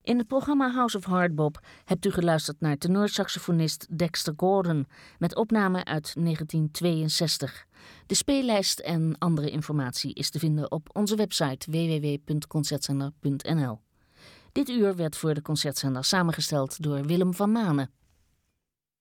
In het programma House of Hardbop hebt u geluisterd naar tenorsaxofonist Dexter Gordon met opname uit 1962. De speellijst en andere informatie is te vinden op onze website www.concertzender.nl. Dit uur werd voor de Concertzender samengesteld door Willem van Manen.